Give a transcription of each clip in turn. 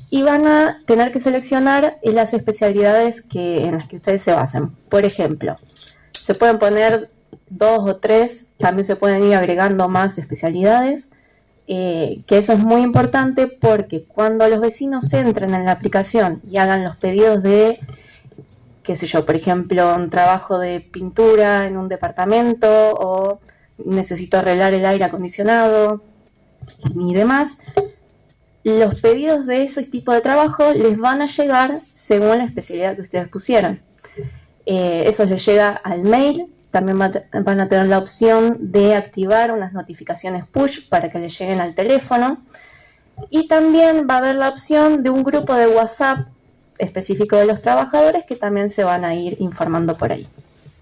y van a tener que seleccionar las especialidades en las que ustedes se basen. Por ejemplo, se pueden poner 2 o 3, también se pueden ir agregando más especialidades, que eso es muy importante porque cuando los vecinos entren en la aplicación y hagan los pedidos de, qué sé yo, por ejemplo, un trabajo de pintura en un departamento o necesito arreglar el aire acondicionado y demás, los pedidos de ese tipo de trabajo les van a llegar según la especialidad que ustedes pusieron. Eso les llega al mail. También van a tener la opción de activar unas notificaciones push para que les lleguen al teléfono. Y también va a haber la opción de un grupo de WhatsApp específico de los trabajadores que también se van a ir informando por ahí.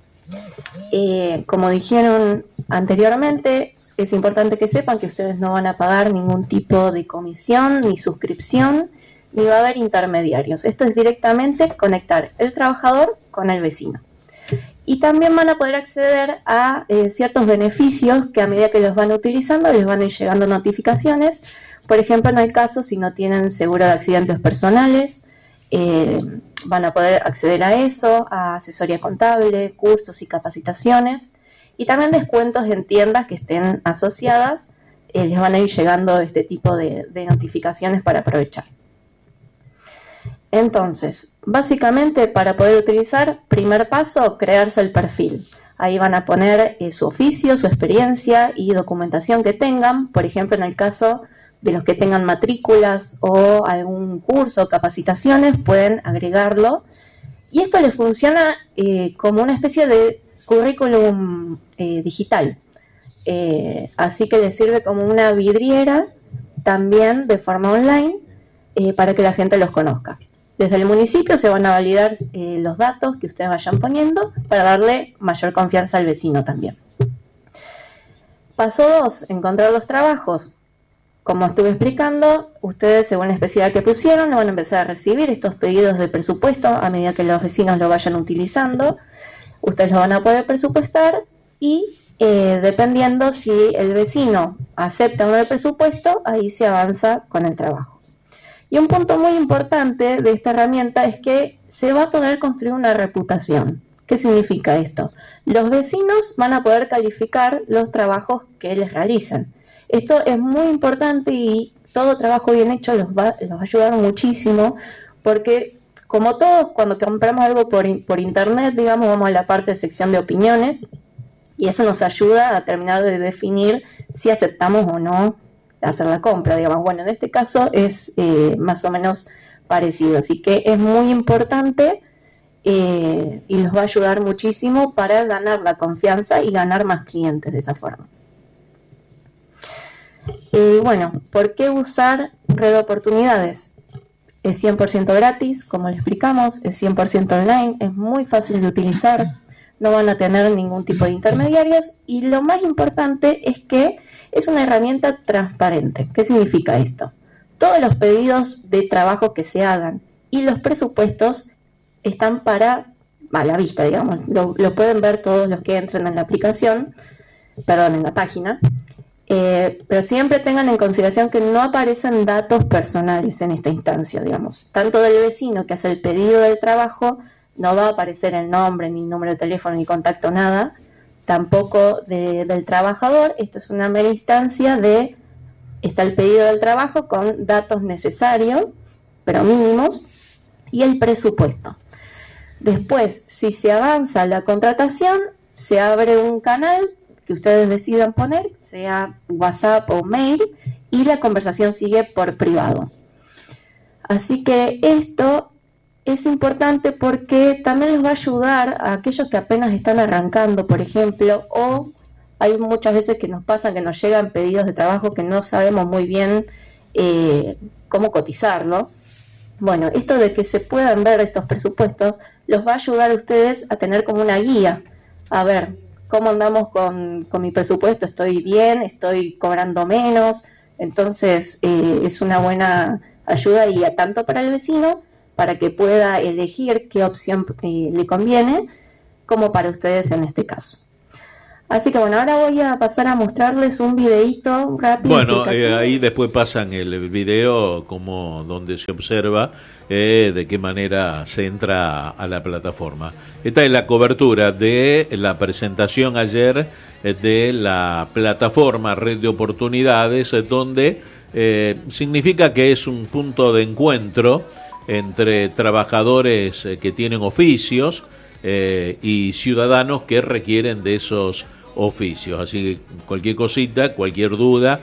Como dijeron anteriormente, es importante que sepan que ustedes no van a pagar ningún tipo de comisión ni suscripción, ni va a haber intermediarios. Esto es directamente conectar el trabajador con el vecino. Y también van a poder acceder a ciertos beneficios que a medida que los van utilizando les van a ir llegando notificaciones. Por ejemplo, en el caso si no tienen seguro de accidentes personales, van a poder acceder a eso, a asesoría contable, cursos y capacitaciones. Y también descuentos en tiendas que estén asociadas, les van a ir llegando este tipo de notificaciones para aprovechar. Entonces, básicamente para poder utilizar, primer paso, crearse el perfil. Ahí van a poner su oficio, su experiencia y documentación que tengan. Por ejemplo, en el caso de los que tengan matrículas o algún curso o capacitaciones, pueden agregarlo. Y esto les funciona como una especie de currículum digital. Así que les sirve como una vidriera también de forma online para que la gente los conozca. Desde el municipio se van a validar los datos que ustedes vayan poniendo para darle mayor confianza al vecino también. Paso 2, encontrar los trabajos. Como estuve explicando, ustedes según la especialidad que pusieron van a empezar a recibir estos pedidos de presupuesto a medida que los vecinos lo vayan utilizando. Ustedes lo van a poder presupuestar y dependiendo si el vecino acepta o no el presupuesto, ahí se avanza con el trabajo. Y un punto muy importante de esta herramienta es que se va a poder construir una reputación. ¿Qué significa esto? Los vecinos van a poder calificar los trabajos que les realicen. Esto es muy importante y todo trabajo bien hecho los va a ayudar muchísimo porque, como todos, cuando compramos algo por internet, digamos, vamos a la parte de sección de opiniones y eso nos ayuda a terminar de definir si aceptamos o no hacer la compra, digamos. Bueno, en este caso es más o menos parecido, así que es muy importante y los va a ayudar muchísimo para ganar la confianza y ganar más clientes de esa forma. Bueno, ¿por qué usar Red Oportunidades? Es 100% gratis, como le explicamos, es 100% online, es muy fácil de utilizar, no van a tener ningún tipo de intermediarios y lo más importante es que es una herramienta transparente. ¿Qué significa esto? Todos los pedidos de trabajo que se hagan y los presupuestos están a la vista, digamos. Lo pueden ver todos los que entren en la aplicación, en la página. Pero siempre tengan en consideración que no aparecen datos personales en esta instancia, digamos. Tanto del vecino que hace el pedido del trabajo, no va a aparecer el nombre, ni número de teléfono, ni contacto, nada. Tampoco del trabajador. Esto es una mera instancia está el pedido del trabajo con datos necesarios, pero mínimos, y el presupuesto. Después, si se avanza la contratación, se abre un canal que ustedes decidan poner, sea WhatsApp o mail, y la conversación sigue por privado. Así que esto es importante porque también les va a ayudar a aquellos que apenas están arrancando, por ejemplo, o hay muchas veces que nos pasa que nos llegan pedidos de trabajo que no sabemos muy bien cómo cotizarlo. Bueno, esto de que se puedan ver estos presupuestos los va a ayudar a ustedes a tener como una guía. A ver, ¿cómo andamos con mi presupuesto? ¿Estoy bien? ¿Estoy cobrando menos? Entonces es una buena ayuda y tanto para el vecino, para que pueda elegir qué opción le conviene, como para ustedes en este caso. Así que bueno, ahora voy a pasar a mostrarles un videíto rápido. Bueno, ahí después pasan el video como donde se observa de qué manera se entra a la plataforma. Esta es la cobertura de la presentación ayer de la plataforma Red de Oportunidades, donde significa que es un punto de encuentro entre trabajadores que tienen oficios y ciudadanos que requieren de esos oficios. Así que cualquier cosita, cualquier duda,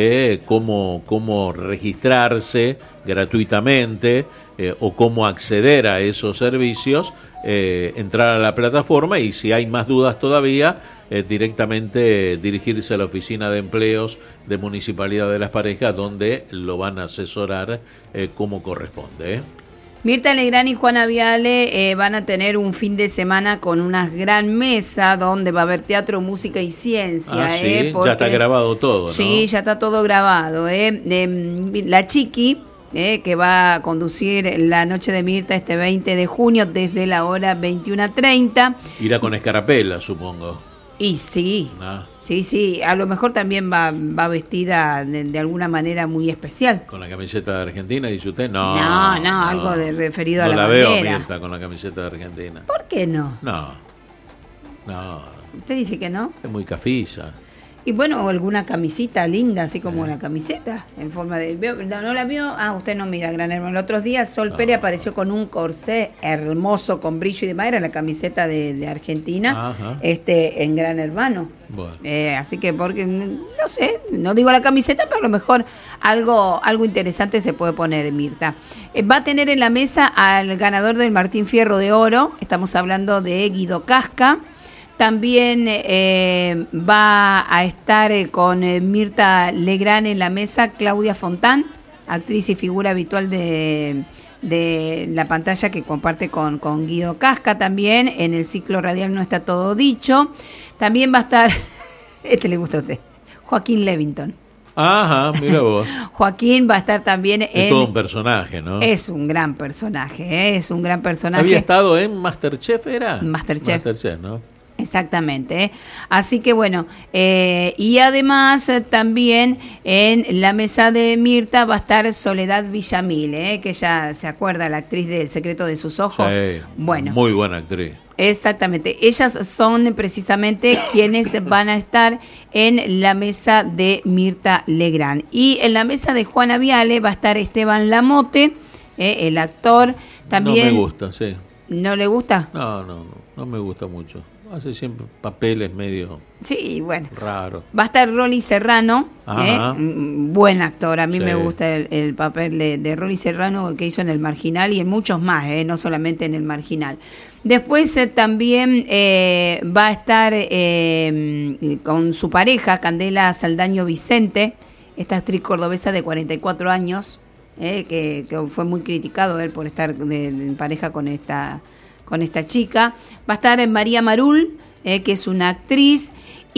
cómo registrarse gratuitamente o cómo acceder a esos servicios, entrar a la plataforma, y si hay más dudas todavía, directamente dirigirse a la oficina de empleos de Municipalidad de Las Parejas, donde lo van a asesorar como corresponde. Mirta Legrand y Juana Viale van a tener un fin de semana con una gran mesa donde va a haber teatro, música y ciencia. Sí, porque... ya está grabado todo, ¿no? Sí, ya está todo grabado. La Chiqui, que va a conducir la noche de Mirta este 20 de junio desde la hora 21:30. Irá con escarapela, supongo. Y sí, sí, a lo mejor también va vestida de alguna manera muy especial. ¿Con la camiseta de Argentina, dice usted? No, algo referido a la bandera. No la veo, Mirta, con la camiseta de Argentina. ¿Por qué no? No. ¿Usted dice que no? Es muy cafilla. Y bueno, alguna camisita linda, así como la camiseta, en forma de... ¿No la vio? Usted no mira, Gran Hermano. El otro día Sol Pérez apareció con un corsé hermoso, con brillo y demás, era la camiseta de Argentina, en Gran Hermano. Bueno. Así que, porque, no sé, no digo la camiseta, pero a lo mejor algo interesante se puede poner, Mirta. Va a tener en la mesa al ganador del Martín Fierro de Oro, estamos hablando de Guido Casca. También va a estar con Mirta Legrand en la mesa Claudia Fontán, actriz y figura habitual de la pantalla que comparte con Guido Casca también. En el ciclo radial No está todo dicho. También va a estar, le gusta a usted, Joaquín Levington. Ajá, mira vos. Joaquín va a estar también es todo un personaje, ¿no? Es un gran personaje, es un gran personaje. ¿Había estado en MasterChef, era? MasterChef, ¿no? Exactamente, así que bueno, y además también en la mesa de Mirta va a estar Soledad Villamil, que ya se acuerda, la actriz de El secreto de sus ojos. Sí, bueno, muy buena actriz. Exactamente, ellas son precisamente quienes van a estar en la mesa de Mirta Legrand. Y en la mesa de Juana Viale va a estar Esteban Lamote, el actor. También. No me gusta, sí. ¿No le gusta? No me gusta mucho. Hace siempre papeles medio raro. Va a estar Rolly Serrano, buen actor. A mí me gusta el papel de Rolly Serrano que hizo en El Marginal y en muchos más, no solamente en El Marginal. Después también va a estar con su pareja, Candela Saldaño Vicente, esta actriz cordobesa de 44 años, que fue muy criticado él por estar en pareja con esta chica. Va a estar María Marul, que es una actriz,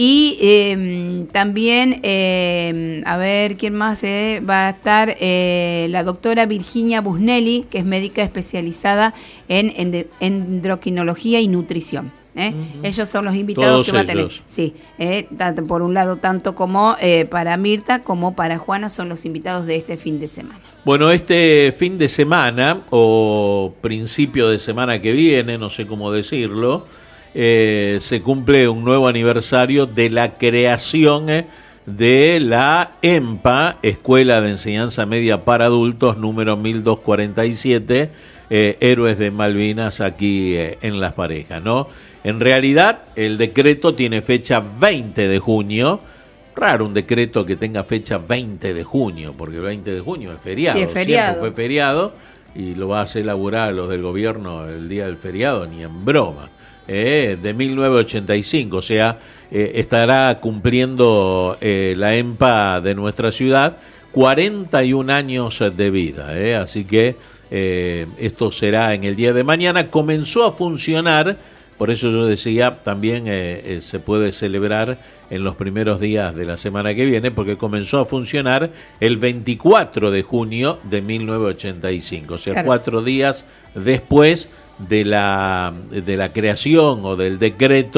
y también, a ver, ¿quién más? Va a estar la doctora Virginia Busnelli, que es médica especializada en endocrinología y nutrición. Ellos son los invitados que va a tener. Sí, tanto, por un lado, tanto como para Mirta como para Juana son los invitados de este fin de semana. Bueno, este fin de semana o principio de semana que viene, no sé cómo decirlo, se cumple un nuevo aniversario de la creación de la EMPA, Escuela de Enseñanza Media para Adultos, número 1247, Héroes de Malvinas, aquí en Las Parejas, ¿no? En realidad, el decreto tiene fecha 20 de junio. Raro un decreto que tenga fecha 20 de junio, porque el 20 de junio es feriado. Sí, es feriado. Siempre fue feriado y lo va a hacer laburar a los del gobierno el día del feriado, ni en broma. De 1985, o sea, estará cumpliendo la EMPA de nuestra ciudad 41 años de vida. Así que esto será en el día de mañana. Comenzó a funcionar. Por eso yo decía, también se puede celebrar en los primeros días de la semana que viene, porque comenzó a funcionar el 24 de junio de 1985, o sea, claro, 4 días después de la creación o del decreto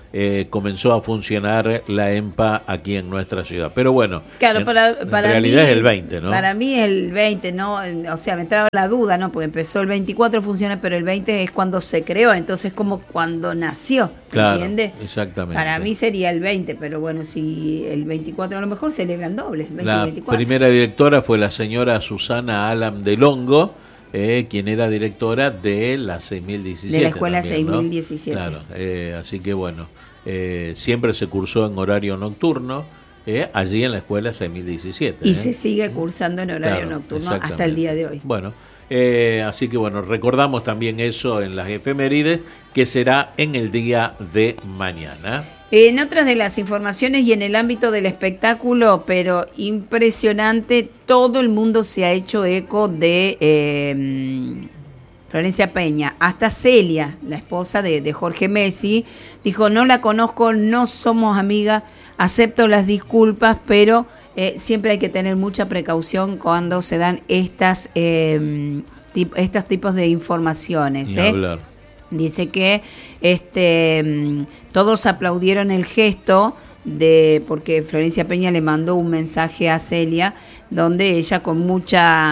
comenzó a funcionar la EMPA aquí en nuestra ciudad. Pero bueno, claro, para realidad mí, es el 20, ¿no? Para mí es el 20, ¿no? O sea, me entraba la duda, ¿no? Porque empezó el 24 a funcionar, pero el 20 es cuando se creó, entonces como cuando nació, claro, ¿entiendes? Exactamente. Para mí sería el 20, pero bueno, si el 24 a lo mejor celebran doble, 20 la 24. Primera directora fue la señora Susana Alam de Longo, quien era directora de la 6017. De la escuela también, 6017. ¿no? Claro, así que bueno, siempre se cursó en horario nocturno, allí en la escuela 6017. Y se sigue cursando en horario nocturno hasta el día de hoy. Bueno, así que bueno, recordamos también eso en las efemérides, que será en el día de mañana. En otras de las informaciones y en el ámbito del espectáculo, pero impresionante, todo el mundo se ha hecho eco de Florencia Peña. Hasta Celia, la esposa de Jorge Messi, dijo: no la conozco, no somos amigas, acepto las disculpas, pero siempre hay que tener mucha precaución cuando se dan estos tipos de informaciones. Ni hablar. Dice que todos aplaudieron el gesto porque Florencia Peña le mandó un mensaje a Celia donde ella con mucha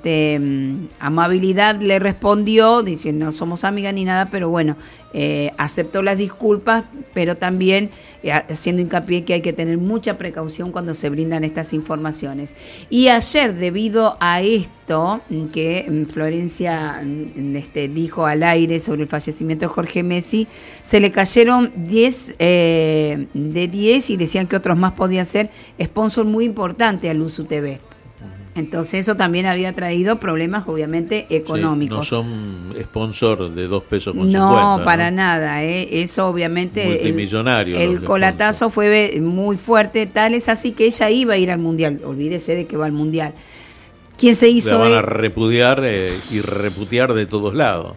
amabilidad le respondió diciendo: no somos amigas ni nada, pero bueno, aceptó las disculpas, pero también haciendo hincapié que hay que tener mucha precaución cuando se brindan estas informaciones. Y ayer, debido a esto que Florencia dijo al aire sobre el fallecimiento de Jorge Messi, se le cayeron 10 de 10 y decían que otros más podían ser sponsor muy importante a Luzu TV. Entonces eso también había traído problemas obviamente económicos. Sí, no son sponsor de 2 pesos con 50. No, para nada, eso obviamente multimillonario. El colatazo fue muy fuerte, tal es así que ella iba a ir al Mundial. Olvídese de que va al Mundial. ¿Quién se hizo? La van a repudiar y reputear de todos lados.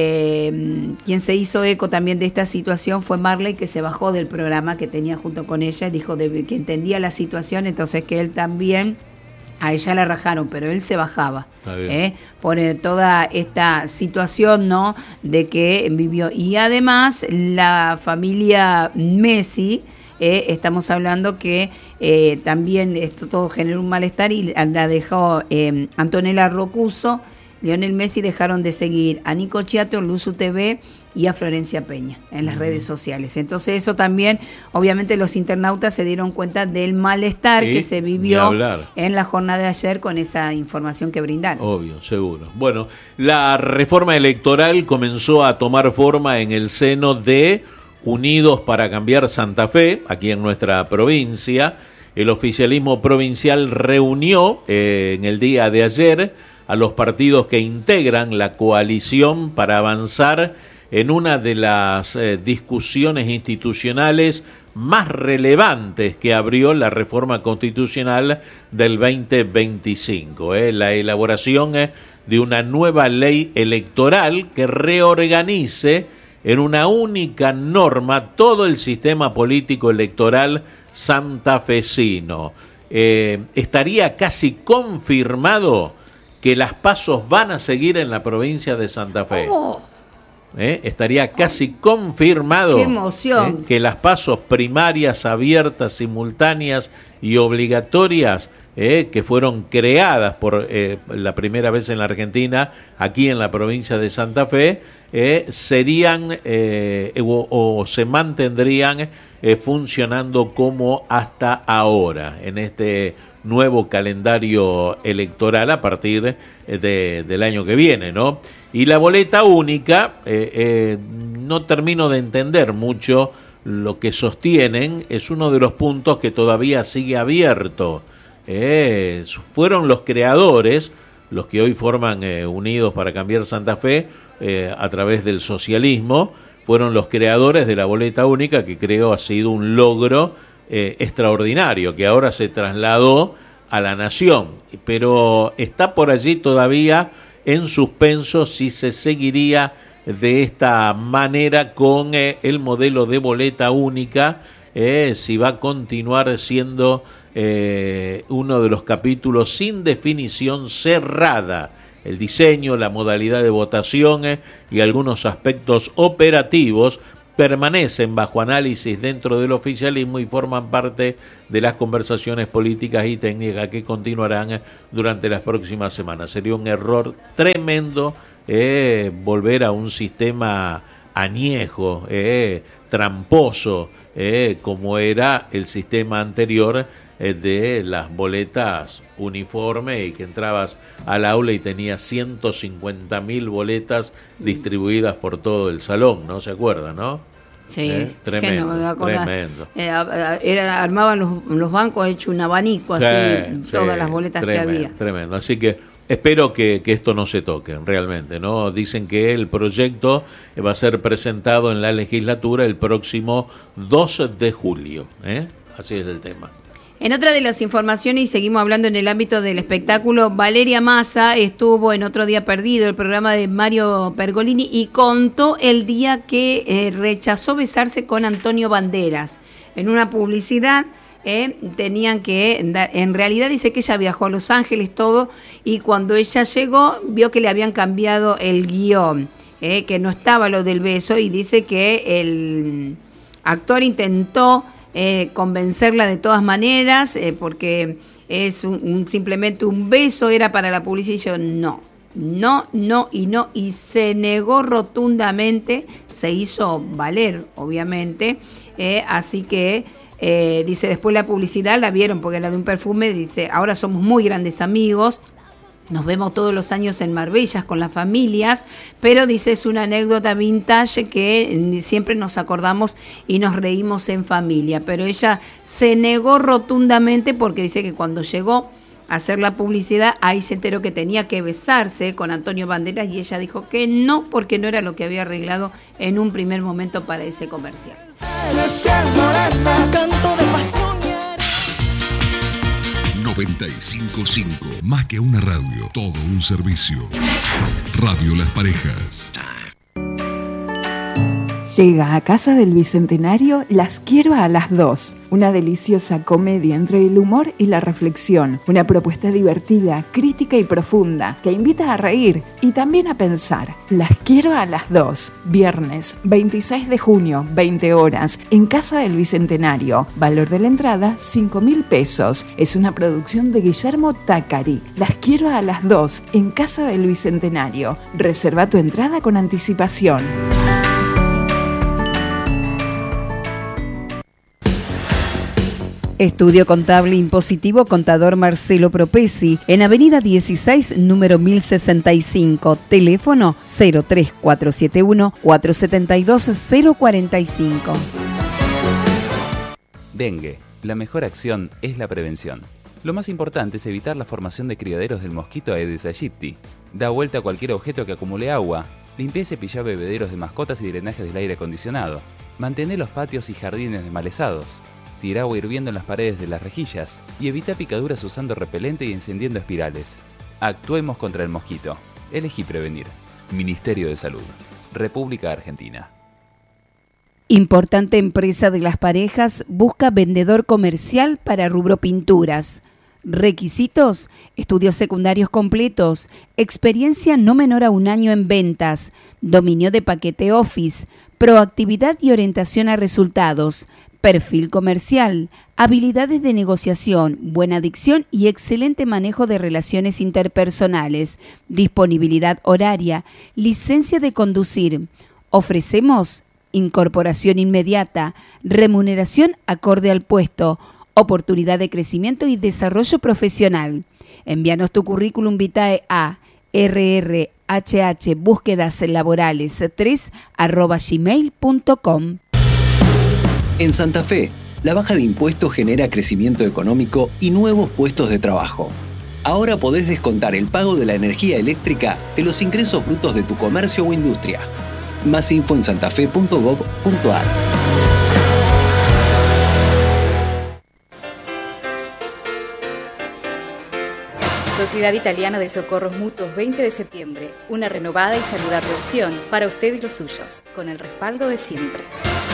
Quien se hizo eco también de esta situación fue Marley, que se bajó del programa que tenía junto con ella, dijo que entendía la situación, entonces que él también... A ella la rajaron, pero él se bajaba por toda esta situación, ¿no? De que vivió. Y además, la familia Messi, estamos hablando que también esto todo generó un malestar y la dejó Antonella Rocuso, Lionel Messi, dejaron de seguir a Nico Chiato, Luzu TV y a Florencia Peña en las redes sociales. Entonces eso también, obviamente los internautas se dieron cuenta del malestar que se vivió en la jornada de ayer con esa información que brindaron. Obvio, seguro. Bueno, la reforma electoral comenzó a tomar forma en el seno de Unidos para Cambiar Santa Fe, aquí en nuestra provincia. El oficialismo provincial reunió en el día de ayer a los partidos que integran la coalición para avanzar en una de las discusiones institucionales más relevantes que abrió la reforma constitucional del 2025, la elaboración de una nueva ley electoral que reorganice en una única norma todo el sistema político electoral santafesino. Estaría casi confirmado que las pasos van a seguir en la provincia de Santa Fe. Estaría casi confirmado. ¡Qué emoción! Que las pasos primarias, abiertas, simultáneas y obligatorias, que fueron creadas por la primera vez en la Argentina, aquí en la provincia de Santa Fe, serían o se mantendrían funcionando como hasta ahora, en este nuevo calendario electoral a partir del año que viene, ¿no? Y la boleta única, no termino de entender mucho lo que sostienen, es uno de los puntos que todavía sigue abierto. Fueron los creadores, los que hoy forman Unidos para Cambiar Santa Fe, a través del socialismo, fueron los creadores de la boleta única, que creo ha sido un logro extraordinario, que ahora se trasladó a la nación, pero está por allí todavía en suspenso si se seguiría de esta manera con el modelo de boleta única, si va a continuar siendo uno de los capítulos sin definición cerrada, el diseño, la modalidad de votación y algunos aspectos operativos permanecen bajo análisis dentro del oficialismo y forman parte de las conversaciones políticas y técnicas que continuarán durante las próximas semanas. Sería un error tremendo volver a un sistema añejo, tramposo, como era el sistema anterior de las boletas uniforme y que entrabas al aula y tenías 150.000 boletas distribuidas por todo el salón, ¿no? ¿Se acuerdan, no? Sí, tremendo, es que no me voy a acordar. Tremendo. Armaban los bancos hecho un abanico así, todas las boletas que había. Tremendo, así que espero que esto no se toque realmente, ¿no? Dicen que el proyecto va a ser presentado en la legislatura el próximo 2 de julio, Así es el tema. En otra de las informaciones, y seguimos hablando en el ámbito del espectáculo, Valeria Massa estuvo en Otro Día Perdido, el programa de Mario Pergolini, y contó el día que rechazó besarse con Antonio Banderas. En una publicidad tenían que, en realidad dice que ella viajó a Los Ángeles todo, y cuando ella llegó vio que le habían cambiado el guión, que no estaba lo del beso, y dice que el actor intentó convencerla de todas maneras, porque es simplemente un beso, era para la publicidad, y yo no, y se negó rotundamente, se hizo valer, obviamente, así que dice, después la publicidad la vieron, porque era de un perfume, dice, ahora somos muy grandes amigos, nos vemos todos los años en Marbella con las familias, pero dice, es una anécdota vintage que siempre nos acordamos y nos reímos en familia. Pero ella se negó rotundamente porque dice que cuando llegó a hacer la publicidad, ahí se enteró que tenía que besarse con Antonio Banderas y ella dijo que no, porque no era lo que había arreglado en un primer momento para ese comercial. Canto de pasión. 95.5, más que una radio, todo un servicio. Radio Las Parejas. Llega a Casa del Bicentenario Las Quiero a las 2, una deliciosa comedia entre el humor y la reflexión, una propuesta divertida, crítica y profunda que invita a reír y también a pensar. Las Quiero a las 2, viernes 26 de junio, 20 horas, en Casa del Bicentenario. Valor de la entrada, 5.000 pesos. Es una producción de Guillermo Tacari. Las Quiero a las 2, en Casa del Bicentenario. Reserva tu entrada con anticipación. Estudio Contable Impositivo Contador Marcelo Propesi, en Avenida 16, número 1065, teléfono 03471-472-045. Dengue. La mejor acción es la prevención. Lo más importante es evitar la formación de criaderos del mosquito Aedes aegypti. Da vuelta a cualquier objeto que acumule agua. Limpia y cepilla bebederos de mascotas y drenajes del aire acondicionado. Mantén los patios y jardines desmalezados. Tira agua hirviendo en las paredes de las rejillas y evita picaduras usando repelente y encendiendo espirales. Actuemos contra el mosquito. Elegí prevenir. Ministerio de Salud. República Argentina. Importante empresa de Las Parejas busca vendedor comercial para rubro pinturas. Requisitos: estudios secundarios completos, experiencia no menor a 1 año en ventas, dominio de paquete Office, proactividad y orientación a resultados, perfil comercial, habilidades de negociación, buena dicción y excelente manejo de relaciones interpersonales, disponibilidad horaria, licencia de conducir. Ofrecemos incorporación inmediata, remuneración acorde al puesto, oportunidad de crecimiento y desarrollo profesional. Envíanos tu currículum vitae a rrhhbúsquedaslaborales3@gmail.com. En Santa Fe, la baja de impuestos genera crecimiento económico y nuevos puestos de trabajo. Ahora podés descontar el pago de la energía eléctrica de los ingresos brutos de tu comercio o industria. Más info en santafe.gov.ar. Sociedad Italiana de Socorros Mutuos 20 de septiembre. Una renovada y saludable opción para usted y los suyos, con el respaldo de siempre.